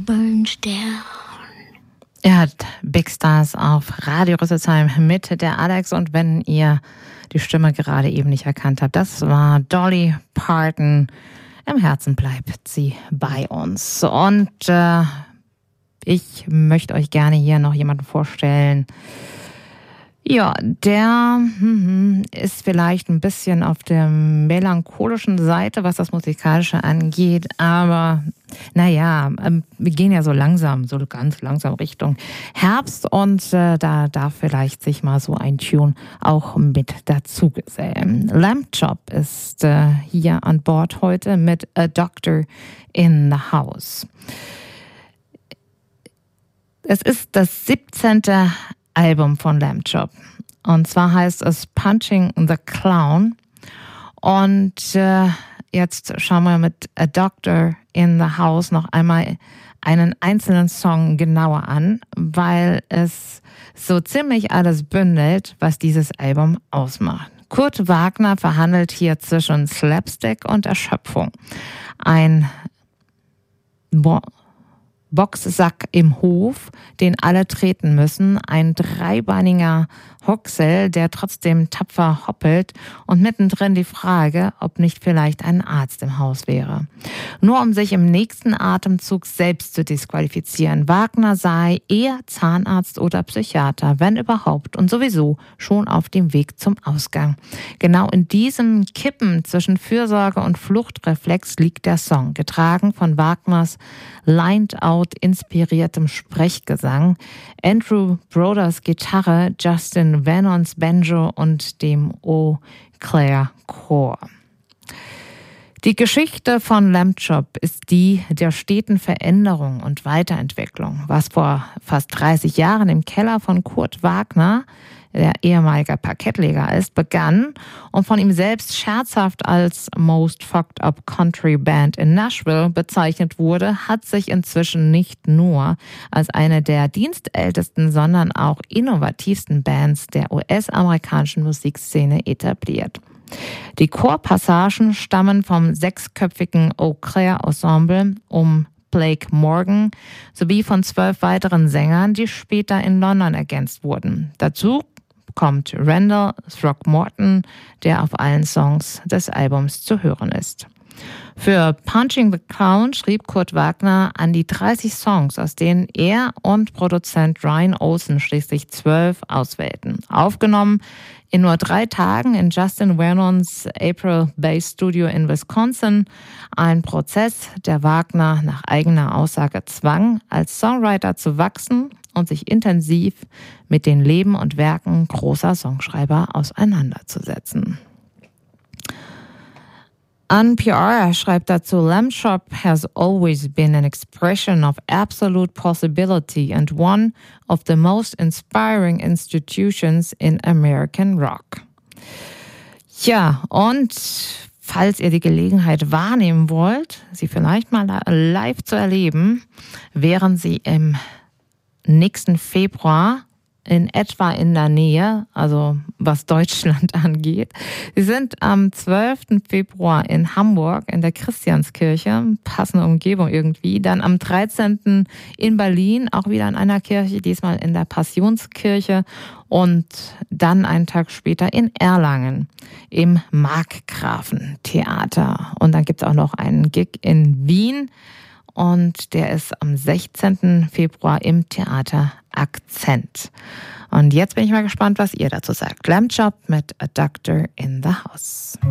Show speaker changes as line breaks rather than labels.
burns down.
Er hat Big Stars auf Radio Rüsselsheim mit der Alex, und wenn ihr die Stimme gerade eben nicht erkannt habt, das war Dolly Parton. Im Herzen bleibt sie bei uns. Und ich möchte euch gerne hier noch jemanden vorstellen. Ja, der ist vielleicht ein bisschen auf der melancholischen Seite, was das Musikalische angeht, aber naja, wir gehen ja so ganz langsam Richtung Herbst, und da darf vielleicht sich mal so ein Tune auch mit dazu gesellen. Lamb Chop ist hier an Bord heute mit A Doctor in the House. Es ist das 17. Album von Lamb Chop. Und zwar heißt es Punching the Clown. Und jetzt schauen wir mit A Doctor in the House noch einmal einen einzelnen Song genauer an, weil es so ziemlich alles bündelt, was dieses Album ausmacht. Kurt Wagner verhandelt hier zwischen Slapstick und Erschöpfung. Ein Boxsack im Hof, den alle treten müssen, ein dreibeiniger Huxel, der trotzdem tapfer hoppelt, und mittendrin die Frage, ob nicht vielleicht ein Arzt im Haus wäre. Nur um sich im nächsten Atemzug selbst zu disqualifizieren. Wagner sei eher Zahnarzt oder Psychiater, wenn überhaupt, und sowieso schon auf dem Weg zum Ausgang. Genau in diesem Kippen zwischen Fürsorge und Fluchtreflex liegt der Song, getragen von Wagners Lined-Out inspiriertem Sprechgesang, Andrew Broders Gitarre, Justin Vernons Banjo und dem Eau Claire Chor. Die Geschichte von Lamb Chop ist die der steten Veränderung und Weiterentwicklung, was vor fast 30 Jahren im Keller von Kurt Wagner, der ehemaliger Parkettleger ist, begann und von ihm selbst scherzhaft als Most Fucked Up Country Band in Nashville bezeichnet wurde, hat sich inzwischen nicht nur als eine der dienstältesten, sondern auch innovativsten Bands der US-amerikanischen Musikszene etabliert. Die Chorpassagen stammen vom 6-köpfigen Eau Claire Ensemble um Blake Morgan sowie von 12 weiteren Sängern, die später in London ergänzt wurden. Dazu kommt Randall Throckmorton, der auf allen Songs des Albums zu hören ist. Für Punching the Clown schrieb Kurt Wagner an die 30 Songs, aus denen er und Produzent Ryan Olsen schließlich 12 auswählten. Aufgenommen in nur 3 Tagen in Justin Vernons April Base Studio in Wisconsin. Ein Prozess, der Wagner nach eigener Aussage zwang, als Songwriter zu wachsen und sich intensiv mit den Leben und Werken großer Songschreiber auseinanderzusetzen. NPR schreibt dazu, Lamb Chop has always been an expression of absolute possibility and one of the most inspiring institutions in American rock. Ja, und falls ihr die Gelegenheit wahrnehmen wollt, sie vielleicht mal live zu erleben, wären sie im nächsten Februar in etwa in der Nähe, also was Deutschland angeht. Sie sind am 12. Februar in Hamburg in der Christianskirche, passende Umgebung irgendwie. Dann am 13. in Berlin, auch wieder in einer Kirche, diesmal in der Passionskirche. Und dann einen Tag später in Erlangen im Markgrafentheater. Und dann gibt es auch noch einen Gig in Wien. Und der ist am 16. Februar im Theater Akzent. Und jetzt bin ich mal gespannt, was ihr dazu sagt. Lamb Chop mit A Doctor in the House.